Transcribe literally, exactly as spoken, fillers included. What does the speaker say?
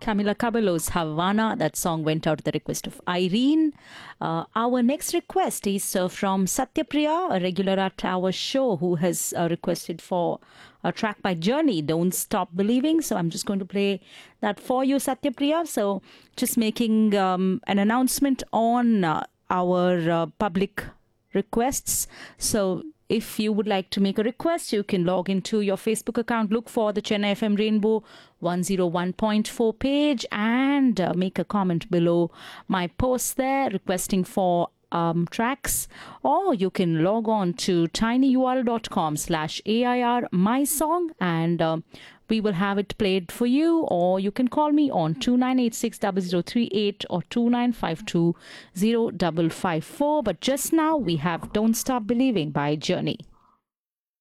Camila Cabello's Havana. That song went out at the request of Irene. Uh, our next request is uh, from Satyapriya, a regular at our show, who has uh, requested for a track by Journey, Don't Stop Believing. So I'm just going to play that for you, Satyapriya. So just making um, an announcement on uh, our uh, public requests. So if you would like to make a request, you can log into your Facebook account, look for the Chennai F M Rainbow one oh one point four page and uh, make a comment below my post there requesting for um, tracks. Or you can log on to tinyurl.com slash AIR my song and uh, we will have it played for you. Or you can call me on two nine eight six zero zero three eight or two nine five two zero five five four. But just now we have Don't Stop Believing by Journey.